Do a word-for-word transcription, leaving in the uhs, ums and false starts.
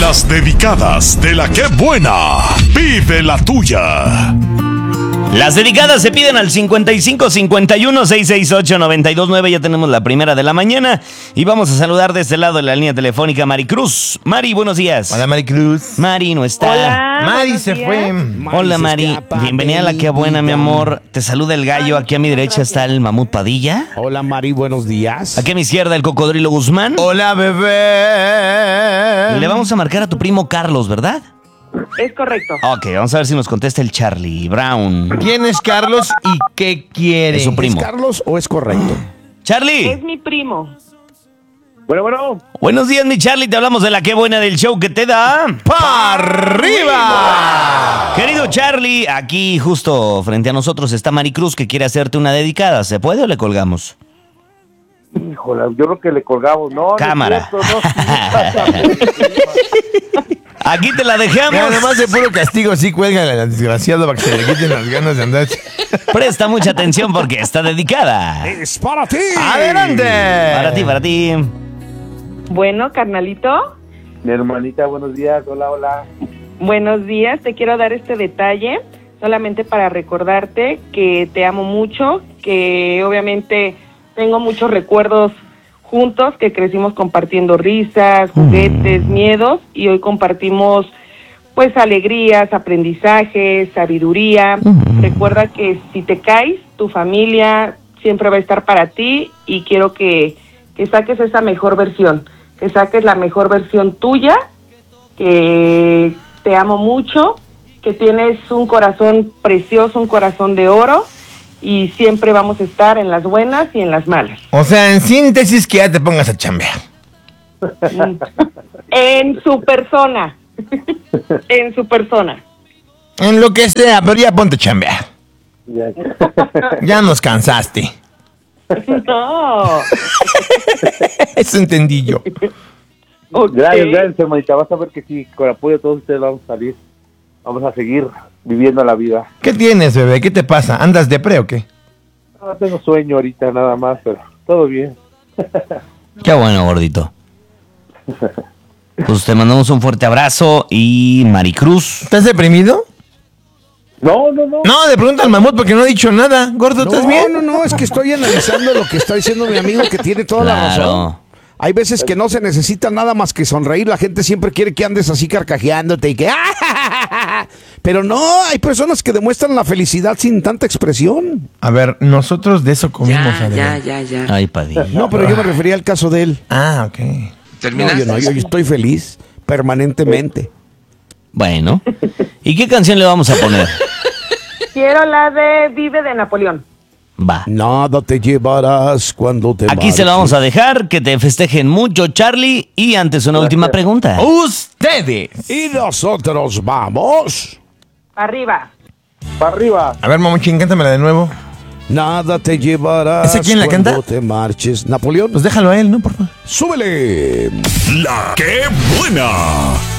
Las dedicadas de la que buena. Pide la tuya. Las dedicadas se piden al cincuenta y cinco cincuenta y uno seiscientos sesenta y ocho noventa y dos nueve. Ya tenemos la primera de la mañana y vamos a saludar de este lado de la línea telefónica Maricruz. Mari, buenos días. Hola, Maricruz. Mari no está. Hola. Mari se días. fue. Hola, Mari. Bienvenida a la que buena, mi amor. Te saluda el gallo. Aquí a mi derecha está el mamut Padilla. Hola, Mari, buenos días. Aquí a mi izquierda el cocodrilo Guzmán. Hola, bebé. Le vamos a marcar a tu primo Carlos, ¿verdad? Es correcto. Ok, vamos a ver si nos contesta el Charlie Brown. ¿Quién es Carlos y qué quiere? Es su primo. ¿Es Carlos o es correcto? Charlie. Es mi primo. Bueno, bueno. Buenos días, mi Charlie. Te hablamos de la que buena del show que te da. ¡Pa' arriba! Querido Charlie, aquí justo frente a nosotros está Maricruz que quiere hacerte una dedicada. ¿Se puede o le colgamos? Híjole, yo creo que le colgamos. No, Cámara. No es cierto, no. Aquí te la dejamos. Ya, además de puro castigo, sí cuelga la desgraciado para que se le quiten las ganas de andar. Presta mucha atención porque está dedicada. ¡Es para ti! ¡Adelante! Para ti, para ti. Bueno, carnalito, Mi hermanita, buenos días. Hola, hola. buenos días. Te quiero dar este detalle solamente para recordarte que te amo mucho, que obviamente tengo muchos recuerdos juntos, que crecimos compartiendo risas, juguetes, miedos, y hoy compartimos pues alegrías, aprendizajes, sabiduría. Recuerda que si te caes, tu familia siempre va a estar para ti, y quiero que, que saques esa mejor versión, que saques la mejor versión tuya, que te amo mucho, que tienes un corazón precioso, un corazón de oro, y siempre vamos a estar en las buenas y en las malas. O sea, en síntesis, que ya te pongas a chambear. En su persona. En su persona. En lo que sea, pero ya ponte a chambear. Ya. Ya nos cansaste. No. Eso entendí yo. Ok. Gracias, gracias, hermanita. Vas a ver que sí, con apoyo de todos ustedes vamos a salir. Vamos a seguir viviendo la vida. ¿Qué tienes, bebé? ¿Qué te pasa? ¿Andas de pre o qué? No tengo sueño ahorita nada más, pero todo bien. Qué bueno, gordito. Pues te mandamos un fuerte abrazo y Maricruz. ¿Estás deprimido? No, no, no. No, le pregunta al mamut porque no ha dicho nada. Gordo, ¿estás no, bien? no, no, es que estoy analizando lo que está diciendo mi amigo, que tiene toda la razón. Claro. Hay veces que no se necesita nada más que sonreír. La gente siempre quiere que andes así carcajeándote y que... ¡ah! Pero no, hay personas que demuestran la felicidad sin tanta expresión. A ver, nosotros de eso comimos. Ya, ya, Adela. ya, ya. Ay, Padilla. No, pero yo me refería al caso de él. Ah, ok. No, ¿Terminaste? yo no, yo, yo estoy feliz permanentemente. Bueno. ¿Y qué canción le vamos a poner? Quiero la de Vive de Napoleón. Va. Nada te llevarás cuando te Aquí se lo vamos a dejar, que te festejen mucho, Charlie. Y antes una última pregunta. Ustedes. Y nosotros vamos. Arriba. Para arriba. A ver, mamuchín, cántamela de nuevo. Nada te llevarás ¿Ese quién la cuando canta? te marches. Napoleón, Pues déjalo a él, ¿no? Por favor. súbele. La que buena.